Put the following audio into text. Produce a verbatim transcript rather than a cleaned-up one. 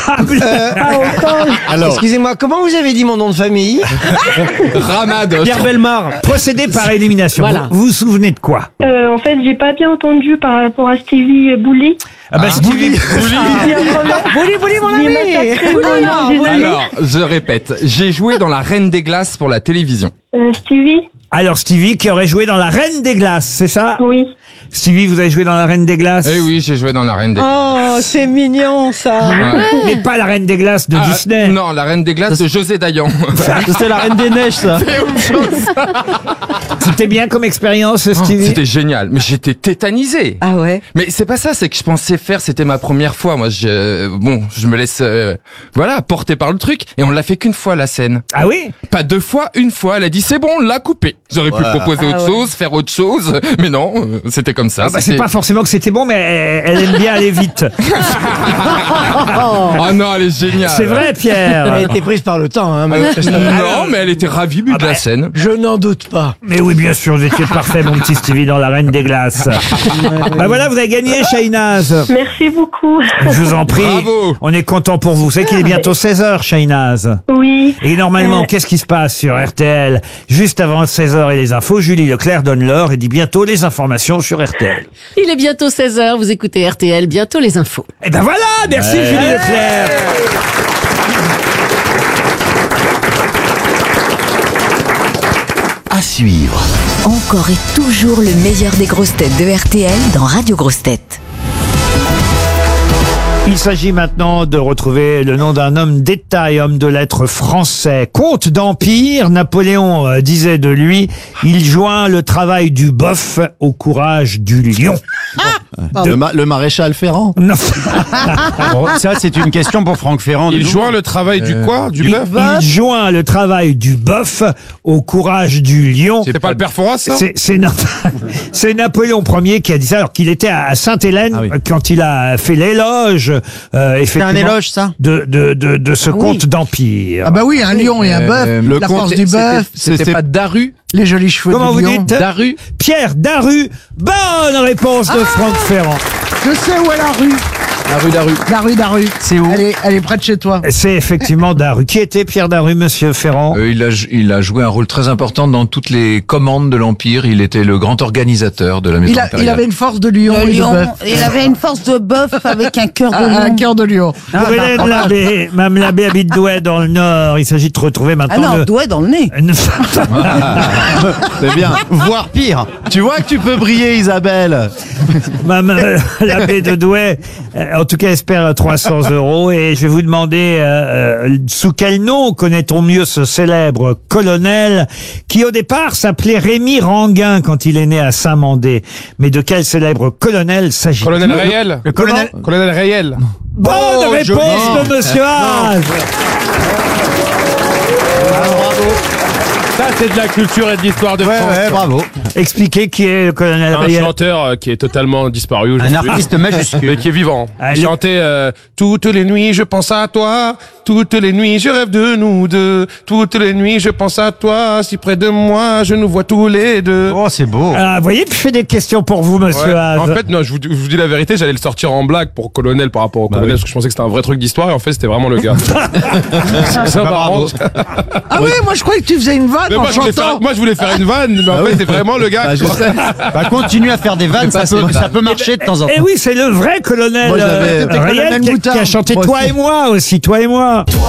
Euh, Ah, encore. Alors, Excusez-moi, comment vous avez dit mon nom de famille? Ramados. Pierre Bellemare. Procédé par élimination. Voilà. Vous vous souvenez de quoi? Euh, en fait, j'ai pas bien entendu par rapport à Stevie Boulet. Ah bah Stevie. Bouli, bouli, mon J'ai ami. massacré mon nom, désolé. Alors, je répète, j'ai joué dans La Reine des Glaces pour la télévision. Euh, Stevie? Alors Stevie qui aurait joué dans La Reine des Glaces, c'est ça? Oui. Stevie, vous avez joué dans La Reine des Glaces? Eh oui, j'ai joué dans La Reine des Glaces. Oh, c'est mignon, ça. Ouais. Mais pas La Reine des Glaces de Ah, Disney. Non, La Reine des Glaces de José Dayan. C'était la Reine des Neiges, ça. C'était bien comme expérience, Stevie? C'était génial, mais j'étais tétanisé. Ah ouais. Mais c'est pas ça, c'est que je pensais faire, c'était ma première fois. Moi, je, bon, je me laisse, euh, voilà, porter par le truc. Et on l'a fait qu'une fois, la scène. Ah oui? Pas deux fois, une fois. Elle a dit, c'est bon, l'a coupé. J'aurais pu proposer autre chose, faire autre chose. Mais non, euh, c'était comme ça. Ah bah, c'est c'était- pas forcément que c'était bon, mais elle, elle aime bien aller vite. Oh non, elle est géniale. C'est vrai, Elle Pierre. a été prise par le temps, hein, Euh, manifestement. non, mais elle était ravie du Ah de la bah, scène. Je n'en doute pas. Mais oui, bien sûr, vous étiez parfait, mon petit Stevie, dans La Reine des Glaces. Bah voilà, vous avez gagné, Shahinaz. Merci beaucoup. Je vous en prie. Bravo. On est content pour vous. Vous savez qu'il est bientôt seize heures, Shahinaz. Oui. Et normalement, qu'est-ce qui se passe sur R T L? Juste avant seize heures et les infos, Julie Leclerc donne l'heure et dit bientôt les informations sur R T L. Il est bientôt seize heures, vous écoutez R T L, bientôt les infos. Et ben voilà, merci Julie Leclerc. à suivre. Encore et toujours le meilleur des grosses têtes de R T L dans Radio Grosses Têtes. Il s'agit maintenant de retrouver le nom d'un homme d'État et homme de lettres français. Comte d'Empire, Napoléon euh, disait de lui, il joint le travail du bœuf au courage du lion. Le, ma- le maréchal Ferrand. Non. Bon, ça, c'est une question pour Franck Ferrand. Il joint le travail du quoi? Du bœuf? Il joint le travail du bœuf au courage du lion. C'est pas le père Fouras, ça? C'est, c'est, Na- c'est Napoléon Ier qui a dit ça, alors qu'il était à Sainte-Hélène Ah oui. quand il a fait l'éloge, euh, C'est un effectivement, éloge, ça? de, de, de, de ce Ah oui. comte d'Empire. Ah bah oui, un lion et un bœuf, le la comte- force du bœuf, C'était C'était pas Daru? les jolis cheveux Comment du vous lion. dites? Daru? Pierre Daru. Bonne réponse de Franck Ferrand. Je sais où est la rue. La rue Daru. La rue Daru. C'est où? Elle est, elle est près de chez toi. C'est effectivement Daru. Qui était Pierre Daru, monsieur Ferrand? Euh, il, a, il a joué un rôle très important dans toutes les commandes de l'Empire. Il était le grand organisateur de la maison Il, a- il impériale. avait une force de lion Le et de lion, bœuf. il avait une force de bœuf avec un cœur de Un, un lion. cœur de lion. Pour Hélène Labbé, Mme Labbé habite Douai dans le Nord. Il s'agit de retrouver Ah maintenant non, le... doigt dans le nez. C'est bien. Voire pire. Tu vois que tu peux briller, Isabelle. Mme Labbé de Douai, euh, en tout cas, espère trois cents euros. Et je vais vous demander euh, euh, sous quel nom connaît-on mieux ce célèbre colonel qui, au départ, s'appelait Rémy Ranguin quand il est né à Saint-Mandé. Mais de quel célèbre colonel s'agit-il? Colonel Rayel? Le colonel... Colonel Rayel. Bonne Oh, réponse de monsieur Haas. Ça, c'est de la culture et de l'histoire de Ouais, France. ouais, bravo. Expliquez qui est le colonel Un Rayel. chanteur euh, qui est totalement disparu Un aujourd'hui. artiste majuscule. Mais qui est vivant. Ah, Il le- chantait euh, toutes les nuits je pense à toi, toutes les nuits je rêve de nous deux, toutes les nuits je pense à toi, si près de moi je nous vois tous les deux. Oh, c'est beau. Ah, vous voyez, je fais des questions pour vous, monsieur Ouais. Haas. En fait, non, je vous, je vous dis la vérité, j'allais le sortir en blague pour colonel par rapport au colonel, parce que je pensais que c'était un vrai truc d'histoire, et en fait, c'était vraiment le gars. C'est ça, marrant. Ah oui, moi je croyais que tu faisais une vanne Mais en moi, je voulais chantant. faire, moi, je voulais faire une vanne, mais en fait, c'est vraiment le gars. Bah, je quoi. sais. Bah, continue à faire des vannes, ça peut, ça peut marcher de temps en temps. Eh oui, c'est le vrai colonel Moi, j'avais- euh, C'était Rayel colonel qui, a- Moutard. qui a chanté Moi Toi aussi. et moi aussi, Toi et moi.